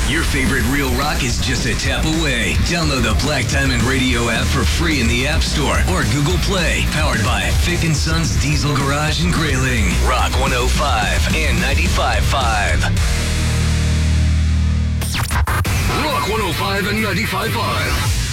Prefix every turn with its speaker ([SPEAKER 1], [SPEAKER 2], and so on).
[SPEAKER 1] Your favorite real rock is just a tap away. Download the Black Diamond Radio app for free in the App Store or Google Play. Powered by Fick & Sons Diesel Garage in Grayling. Rock 105 and 95.5. Rock 105 and 95.5.